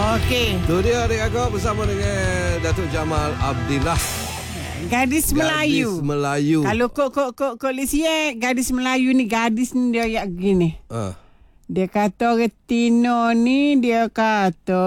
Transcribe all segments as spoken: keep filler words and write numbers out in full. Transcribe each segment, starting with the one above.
Okey. Tu dia adik kakak bersama dengan Datuk Jamal Abdillah. Gadis Melayu. Gadis Melayu. Kalau kok kok kok kok lisiye gadis Melayu ni, gadis ni dia yak gini. Ah. Dia kata orang Tino ni, dia kata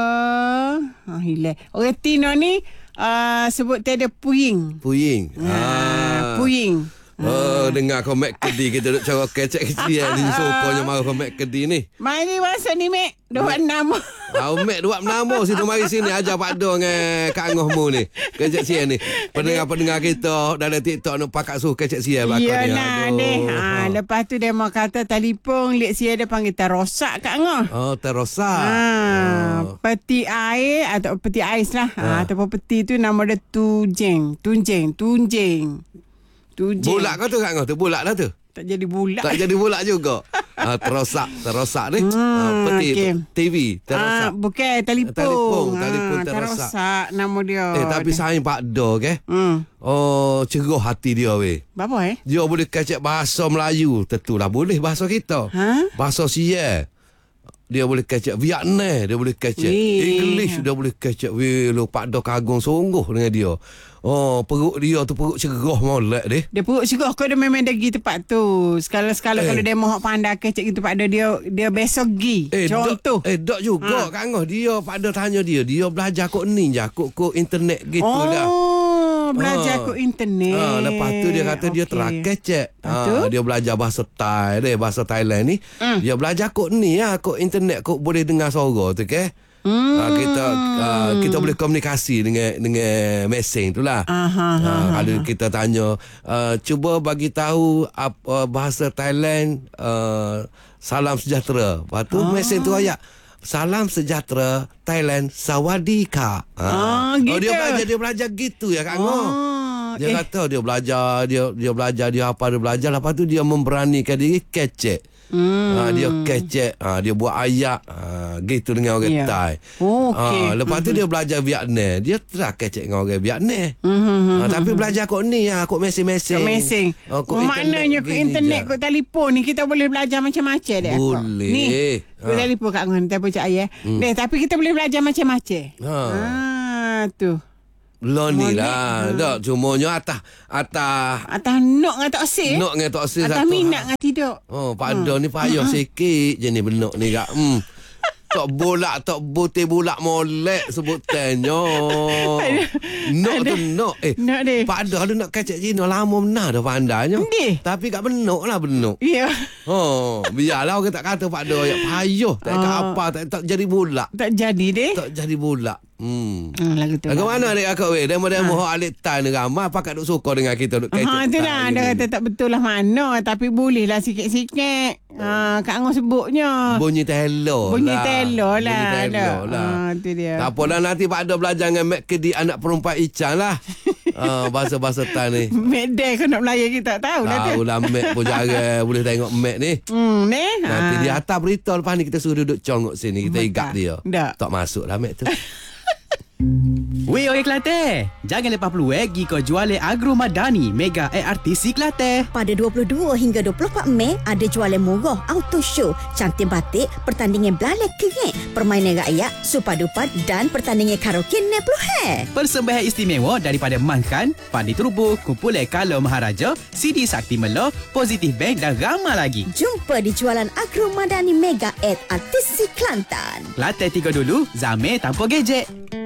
ah hilang. Orang Tino ni uh, sebut dia ada puying. Puying. Ah, Ah. puying. Oh, dengar kau Mac Kedi kita duk cara kecek kecil ni sokonya marah kau Mac Kedi ni. Mari masuk ni, Mek. Dua nama. Ah, Mac dua nama situ mari sini ajar Pak Do dengan Kak Angahmu ni. Kecek sian ni. Pendengar-pendengar kita dalam TikTok nak pakat suruh kecek sian belakang Ya ni. nah deh. Ha, lepas tu dia mau kata telefon lek sia dia panggil terosak Kak Angah. Oh, terosak. Ha, Oh. peti air atau peti ais lah. Ha, ataupun peti tu nama dia Tunjeng. Tunjeng, Tunjeng. Tunjeng. Bulat kau tu Kak Angah tu, bulat lah tu. Tak jadi bulat. Tak jadi bulat juga. Ah, terosak, terosak ni. Hmm, Ah, peti okey. T V terosak. Ah, bukan telefon. Telefon, Ha, telefon terosak. terosak nama dia. Eh, tapi sayang Pak Do ke? Hmm. Oh, cerah hati dia weh. Apa eh? Dia boleh kecek bahasa Melayu. Tentulah boleh bahasa kita. Ha? Bahasa Sia. Dia boleh kecek Vietnam, dia boleh kecek Weh. English, dia boleh kecek. Weh, lu Pak Do kagum sungguh dengan dia. Oh, perut dia tu perut cerah molek deh. Dia perut cerah kau dia memang dia pergi tempat tu. Sekala-sekala Eh. kalau dia mau pandai kecek gitu tempat dia, dia dia besok pergi. Eh, Contoh. Dok, eh, dok juga ha. Kak Angah. Dia Pak Do tanya dia, dia belajar kok ni je, kok kok internet gitu oh, dah. belajar Ah. kod internet. Ha, lepas tu dia kata dia Okey. terak kecek. Lepas tu? Ha, dia belajar bahasa Thai deh, bahasa Thailand ni. Hmm. Dia belajar kod ni lah, kod internet kod boleh dengar suara tu ke. Hmm. Ha, kita uh, kita boleh komunikasi dengan dengan mesin tu lah. Aha, Ha, aha, kalau kita tanya, uh, cuba bagi tahu apa bahasa Thailand, uh, salam sejahtera. Lepas tu Ah. mesin tu ayat salam sejahtera Thailand Sawadika. Ah, Oh, gitu. dia belajar dia belajar gitu ya Kak Angah. Oh, Dia eh. kata dia belajar, dia dia belajar, dia apa dia belajar, lepas tu dia memberanikan diri kecek. Hmm. Ha, dia kecek, ha, dia buat ayat, ha, gitu dengan orang Ya. Thai. Oh, okey. Ha, lepas tu dia belajar Vietnam, dia telah kecek dengan orang Vietnam. Hmm. Ha, tapi belajar kod ni lah, kod mesin-mesin. Kod mesin. Ha, kod Maknanya kod gini internet, je. kod telefon ni kita boleh belajar macam-macam dek. aku. Boleh. Ni. Kod Ha. telefon Kak Ngon, tak percaya ya. Hmm. Dek, tapi kita boleh belajar macam-macam. Ha. Ah, tu. Lah ni Molek. lah. Tak, cumanya atas atas Atas nok dengan tak sih. nak dengan tak sih Atas satu. minat dengan tidak. Oh, Pak Do ni payah sikit je ni benok ni Kak. Hmm. Tak bolak, tak butir bulak molek sebutannya. Nak tu nak. Eh, Nak deh. Pak Do lu nak kacak Cina lama benar dah pandainya. Deh. Tapi kat benok lah benok. Ya. Oh, biarlah orang tak kata Pak Do ya payah. Tak kat Ah. apa, tak, tak jadi bulak. Tak jadi deh. Tak jadi bulak. Hmm. Hmm, lagu tu. Lagu mana adik kakak weh? Demo-demo ha. Alik Thai ni ramai pakat duk suka dengan kita duk kecek. Ha, itulah Thai dia ni. kata tak betul lah mana. Tapi bolehlah sikit-sikit. Ha, Kak Angah sebutnya. Bunyi telur Bunyi lah. telur lah. Bunyi telur dah. lah. Ha, tu dia. Tak apalah nanti Pak Do belajar dengan Mek Kedi anak perempuan Ican lah. uh, bahasa-bahasa Thai ni. Medek kau nak melayan kita tak tahu lah tu. Tahu lah Mek pun jarang boleh tengok Mek ni. Hmm, ni. Nanti ha. dia hantar berita lepas ni kita suruh duduk congok sini. Kita Tak. ikat dia. Tak. Tak masuk lah Mek tu. Weh orang Kelantan, jangan lepas peluang pergi ke jualan Agro Madani Mega A R T C Kelantan. Pada dua puluh dua hingga dua puluh empat Mei ada jualan murah auto show, cantik batik, pertandingan belalai kering, permainan rakyat, supadupat dan pertandingan karaoke enam puluh he. Persembahan istimewa daripada Mankan, Pandi Terubu, Kumpulan Kalau Maharaja, C D Sakti Melo, Positif Bank dan ramai lagi. Jumpa di jualan Agro Madani Mega A R T C Kelantan. Kelantan tiga dulu, Zamir tanpa gejek.